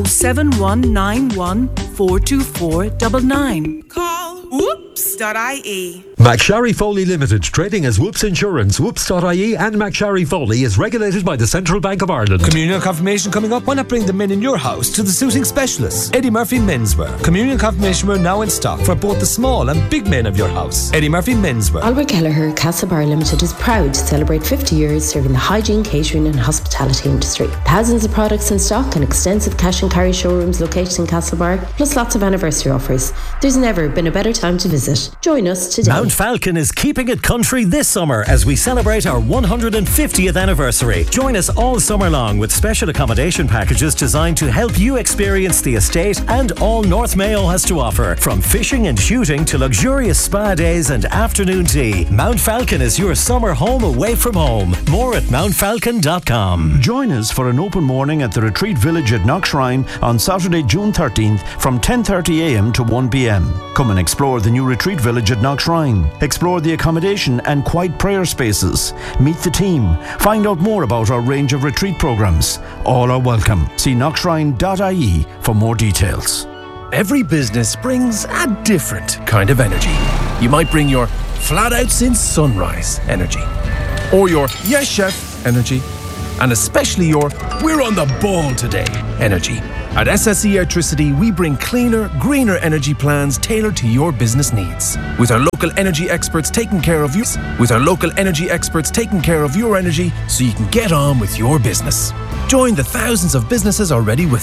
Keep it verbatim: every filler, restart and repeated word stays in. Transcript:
seven one nine one four two four nine nine. Call whoops dot I E. McSharry Foley Limited, trading as Whoops Insurance. Whoops dot I E and McSharry Foley is regulated by the Central Bank of Ireland. Communion confirmation coming up. Why not bring the men in your house to the suiting specialists? Eddie Murphy Menswear. Communion confirmation wear now in stock for both the small and big men of your house. Eddie Murphy Menswear. Albert Kelleher Castlebar Limited is proud to celebrate fifty years serving the hygiene, catering and hospitality industry. Thousands of products in stock and extensive cash and carry showrooms located in Castlebar, plus lots of anniversary offers. There's never been a better time to visit. Join us today. Mount Falcon is keeping it country this summer as we celebrate our one hundred fiftieth anniversary. Join us all summer long with special accommodation packages designed to help you experience the estate and all North Mayo has to offer. From fishing and shooting to luxurious spa days and afternoon tea, Mount Falcon is your summer home away from home. More at mount falcon dot com. Join us for an open morning at the Retreat Village at Knockshrine on Saturday, June thirteenth from ten thirty a m to one p m. Come and explore the new Retreat Village at Knockshrine. Explore the accommodation and quiet prayer spaces. Meet the team. Find out more about our range of retreat programs. All are welcome. See knockshrine dot I E for more details. Every business brings a different kind of energy. You might bring your flat out since sunrise energy, or your yes chef energy, and especially your we're on the ball today energy. At S S E Electricity, we bring cleaner, greener energy plans tailored to your business needs. With our local energy experts taking care of you, with our local energy experts taking care of your energy so you can get on with your business. Join the thousands of businesses already with